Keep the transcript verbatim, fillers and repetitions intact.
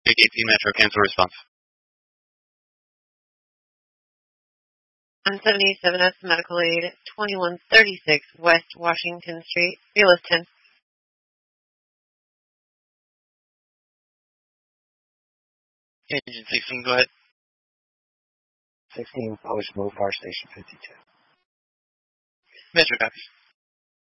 Take eighteen Metro, cancel response. On seventy-seven S Medical Aid, twenty-one thirty-six West Washington Street, Realist ten. Agent sixteen, go ahead. sixteen, post move, Fire Station fifty-two. Metro copies.